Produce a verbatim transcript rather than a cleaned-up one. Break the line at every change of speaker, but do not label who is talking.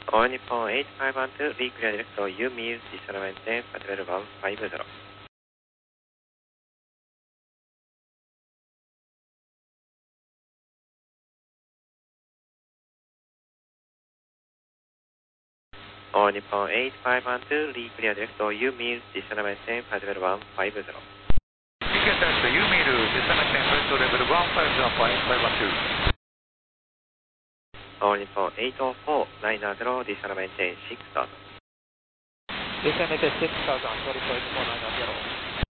All Nippon eight five one two, reclear direct to you meal, December maintain, Patrol one five zero. All Nippon eight five one two, reclear direct to you meal, December maintain, Patrol one five zero.
Reclear direct to you meal, December maintain, Patrol level one five zero point five one two.
All Nippon eight oh four, nine zero, December maintain six thousand.
December maintain six thousand, sorry for eight four nine zero.